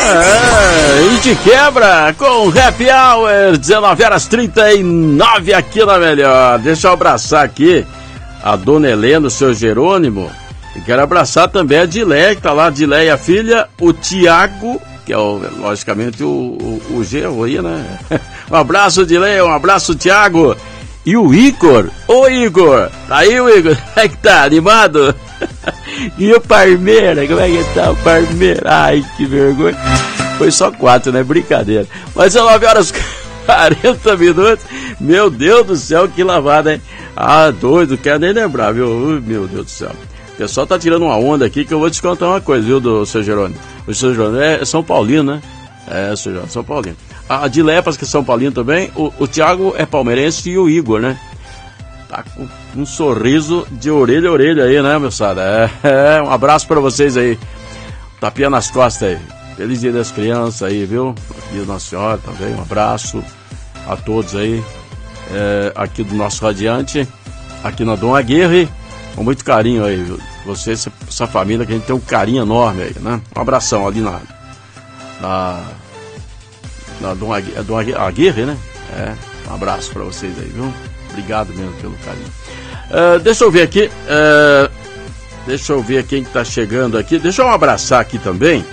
E de quebra com Happy Hour, 19h39 aqui na Melhor. Deixa eu abraçar aqui a Dona Helena, o seu Jerônimo. E quero abraçar também a Dileia, que tá lá, a Dileia e a filha, o Tiago, que é logicamente o Gerro aí, né? Um abraço, Dileia, um abraço, Tiago. E o Igor. Ô, Igor, tá aí o Igor? Como é que tá? Animado? E o Parmeira, como é que tá o Parmeira? Ai, que vergonha. Foi só 4, né? Brincadeira. Mas são 9h40. Meu Deus do céu, que lavada, hein? Ah, doido, quero nem lembrar, viu? Meu Deus do céu. O pessoal tá tirando uma onda aqui que eu vou te contar uma coisa, viu, do seu Jerônimo? O seu Jerônimo é São Paulino, né? É, seu Jerônimo, São Paulino. A Dilepas, que é São Paulino também. O Thiago é palmeirense e o Igor, né? Tá com um sorriso de orelha a orelha aí, né, moçada? Um abraço pra vocês aí. Tapinha nas costas aí. Feliz Dia das Crianças aí, viu? Dia da Nossa Senhora também. Um abraço a todos aí. Aqui do nosso Radiante. Aqui na Dom Aguirre. Com muito carinho aí, viu? Você, essa família, que a gente tem um carinho enorme aí, né? Um abração ali na Dom Aguirre, né? Um abraço pra vocês aí, viu? Obrigado mesmo pelo carinho. Deixa eu ver aqui. Deixa eu ver quem que tá chegando aqui. Deixa eu abraçar aqui também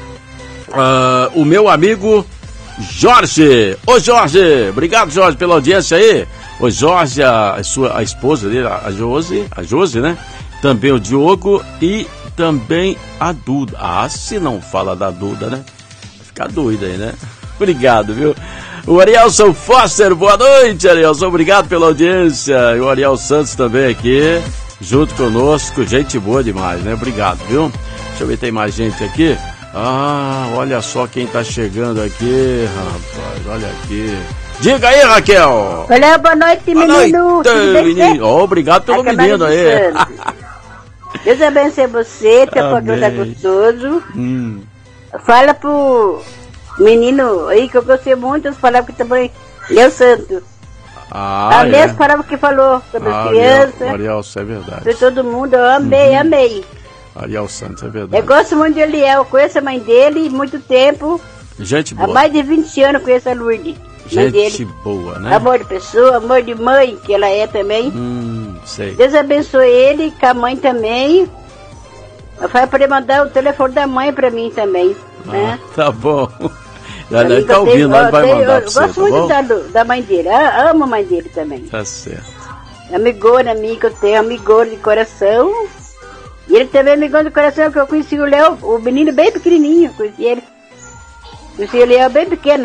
o meu amigo Jorge. Ô, Jorge! Obrigado, Jorge, pela audiência aí. O Jorge, a esposa dele, a Josi, né? Também o Diogo e também a Duda. Ah, se não fala da Duda, né? Vai ficar doida aí, né? Obrigado, viu? O Arielson Foster, boa noite, Arielson. Obrigado pela audiência. E o Ariel Santos também aqui, junto conosco. Gente boa demais, né? Obrigado, viu? Deixa eu ver, tem mais gente aqui. Ah, olha só quem tá chegando aqui, rapaz. Olha aqui. Diga aí, Raquel. Olha, boa noite, menino. Menino. Oh, obrigado pelo menino aí. Deus abençoe você, teu programa tá gostoso. Fala pro menino aí que eu gostei muito, as palavras que também Léo Santo. A mesma palavra que falou sobre as crianças. Ariel, isso é verdade. Sobre todo mundo, eu amei. Ariel Santos, é verdade. Eu gosto muito de Eliel, conheço a mãe dele muito tempo. Gente boa. Há mais de 20 anos conheço a Lourdes. Gente boa, né? Amor de pessoa, amor de mãe, que ela é também. Sei. Deus abençoe ele, com a mãe também. Eu falei para ele mandar o telefone da mãe para mim também, né? Tá bom. Ele tá ouvindo, nós vai mandar pra você, eu gosto muito da mãe dele, eu amo a mãe dele também. Tá certo. Amigona minha que eu tenho, amigona de coração. E ele também é amigão de coração, que eu conheci o Léo, o menino bem pequenininho, conheci ele. Conheci o Léo bem pequeno.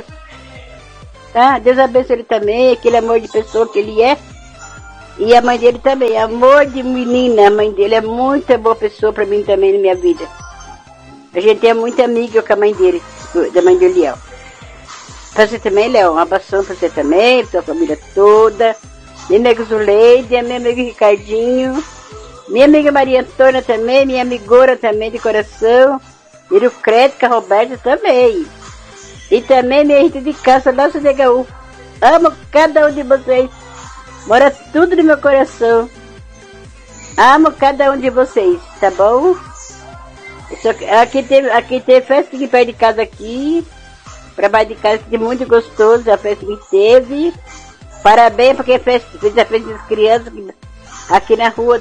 Tá? Deus abençoe ele também, aquele amor de pessoa que ele é. E a mãe dele também, amor de menina, a mãe dele é muito boa pessoa pra mim também na minha vida. A gente é muito amiga com a mãe dele, da mãe do Léo. Pra você também, Léo, um abração pra você também, pra sua família toda. Minha amiga Zuleide, minha amiga Ricardinho, minha amiga Maria Antônia também, minha amigona também de coração. E o Crédito, a Roberta também. E também minha gente de casa, nossa DHU. Amo cada um de vocês. Mora tudo no meu coração. Amo cada um de vocês, tá bom? Aqui tem festa aqui perto de casa aqui. Pra baixo de casa, que é muito gostoso a festa que teve. Parabéns porque fez a festa das crianças aqui na rua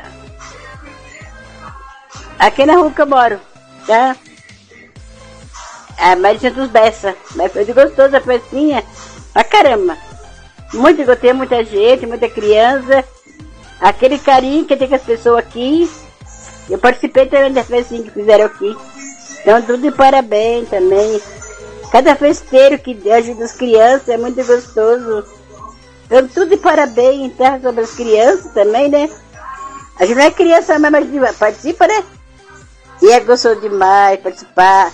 aqui na rua que eu moro, tá? Mas de Santos Bessa. Mas foi gostoso a festinha. Pra caramba. Muito gostei, muita gente, muita criança. Aquele carinho que tem com as pessoas aqui. Eu participei também da festinha que fizeram aqui. Então tudo de parabéns também. Cada festeiro que ajuda as crianças é muito gostoso. Então tudo de parabéns, tá? Sobre as crianças também, né? A gente não é criança, mas a gente participa, né? E é gostoso demais participar.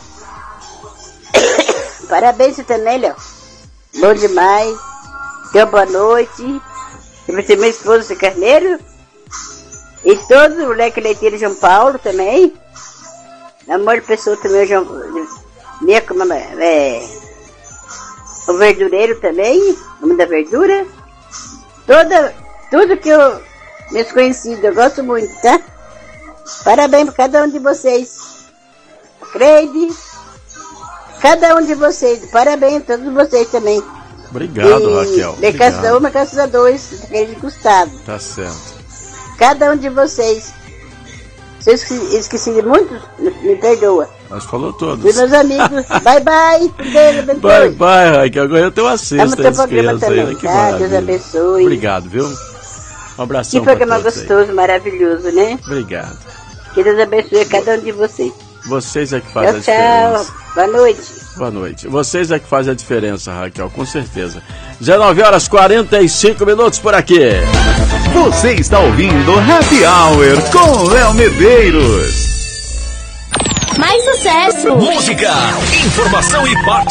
Parabéns também, Léo. Bom demais. Então, boa noite. Eu tenho minha esposa, Carneiro. E todos os moleques leiteiros de João Paulo também. Amor de pessoa também, o verdureiro também, nome da verdura. Tudo que eu meus conhecidos, eu gosto muito, tá? Parabéns para cada um de vocês. Creide, cada um de vocês. Parabéns a todos vocês também. Obrigado, Raquel. De cada uma, graças a dois, daquele Gustavo. Tá certo. Cada um de vocês. Se eu esqueci de muitos, me perdoa. Nós falou todos. E meus amigos, bye bye. Deus bye bye, Raquel. Agora eu tenho uma cesta. Amo teu programa também. Que Deus abençoe. Obrigado, viu? Um abração. Que programa gostoso, maravilhoso, né? Obrigado. Que Deus abençoe cada um de vocês. Vocês é que fazem a diferença. Tchau. Boa noite. Boa noite. Vocês é que fazem a diferença, Raquel, com certeza. 19h45 por aqui. Você está ouvindo Happy Hour com Léo Medeiros. Mais sucesso! Música, informação e